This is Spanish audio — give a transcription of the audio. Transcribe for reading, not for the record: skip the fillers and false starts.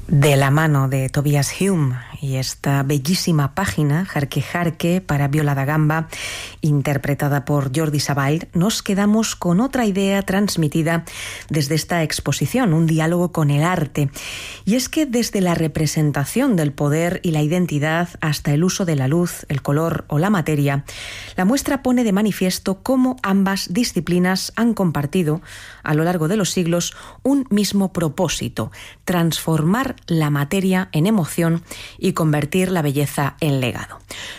De la mano de Tobias Hume y esta bellísima página, Jarque Jarque, para viola da gamba, interpretada por Jordi Savall, nos quedamos con otra idea transmitida desde esta exposición, un diálogo con el arte. Y es que desde la representación del poder y la identidad hasta el uso de la luz, el color o la materia, la muestra pone de manifiesto cómo ambas disciplinas han compartido, a lo largo de los siglos, un mismo propósito: transformar la materia en emoción y convertir la belleza en legado.